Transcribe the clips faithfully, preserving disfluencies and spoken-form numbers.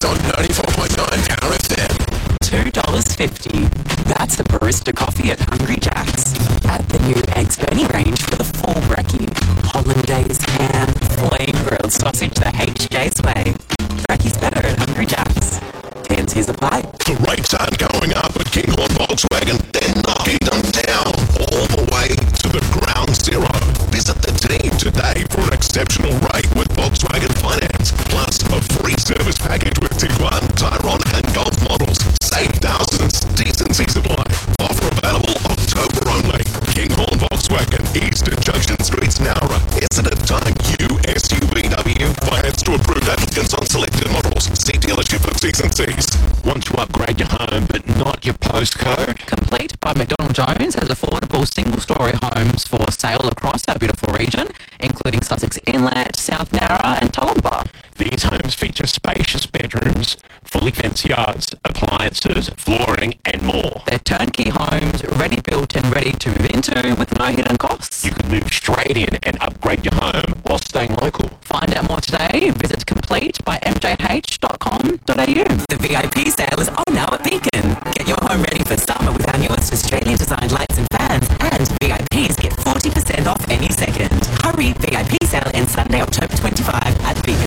breakfast on ninety-four point nine Power F M. two dollars fifty. That's a barista coffee at Hungry Jack's. At the new Eggs Benny range for the full brekkie. Hollandaise ham, flame grilled sausage the H J's way. Brekkie's better at Hungry Jack's. T N Cs apply. The rates aren't going up at Kinghorn Volkswagen. They're knocking them down all the way to the ground zero. Visit the team today for an exceptional rate with Volkswagen Finance. Plus a free service package with Tiguan, Tyrone and Golf models. Save thousands. Decencies apply. Offer available October only. Kinghorn Volkswagen, Eastern Junction Streets, Nowra. Isn't it time you S U V W finance to approved applicants on selected models? See dealership for T's and C's. Want to upgrade your home but not your postcode? Complete by McDonald Jones has affordable single-storey homes for sale across our beautiful region, including Sussex Inlet, South Nowra and Toowoomba. These homes feature spacious bedrooms, fully fenced yards, appliances, flooring and more. They're turnkey homes, ready built and ready to move into with no hidden costs. You can move straight in and upgrade your home while staying local. Find out more today. Visit complete by m j h dot com dot a u. The V I P sale is on now at Beacon. Get your home ready for summer with our newest Australian designed lights and fans, and V I Ps get forty percent off any second. Hurry, V I P sale ends Sunday, October twenty-fifth at Beacon.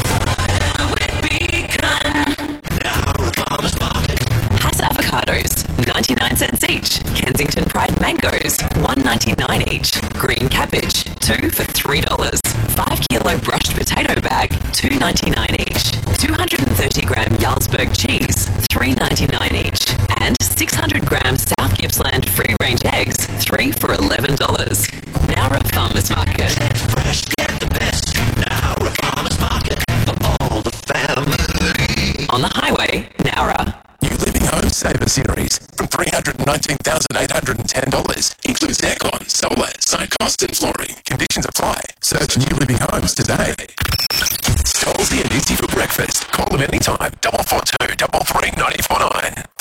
Hass avocados, ninety-nine cents each. Kensington Pride mangoes, one ninety-nine each. Green cabbage, two for three dollars. Five kilo brushed potato bag, two ninety-nine each. two hundred thirty gram Jarlsberg cheese, three ninety-nine each. And six hundred gram South Gippsland free range eggs, three for eleven dollars. Nowra Farmers Market. Get fresh, get the best. Nowra Farmers Market for all the family. On the highway, Nowra. New Living Home Saver Series from three hundred nineteen thousand eight hundred ten dollars. Includes aircon, solar, site cost and flooring. Conditions apply. Search New Living Homes today. Stolzy and Easy for breakfast. Call them anytime. Double four two double three ninety four nine.